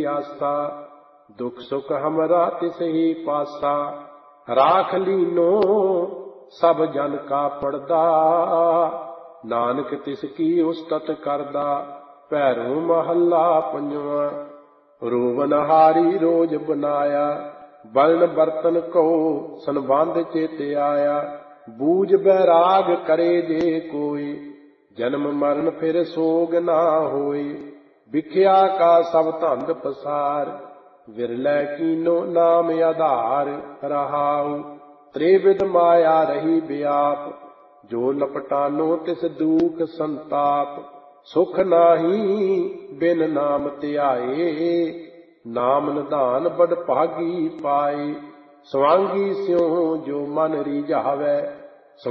आसा। दुख सुख हमरा तिसही पासा। राख लीनो सब जन का पड़दा। नानक तिसकी उस्तत करदा। भैरो महला पंजवा। रोवन हारी रोज बनाया। बलन बर्तन को संबंध चेत आया। बूझ बैराग करे जे कोई। जन्म मरण फिर सोग ना होई। विख्या का सब धंध पसार। विरलै कीनो नाम आधार। रहाऊ त्रिविध माया रही व्याप। जो लपटानो तिस दुख संताप। सुख नाही बिन नाम ध्याए। नाम निधान बड़ भागी पाए। स्वांगी स्यों जो मन रिझावै।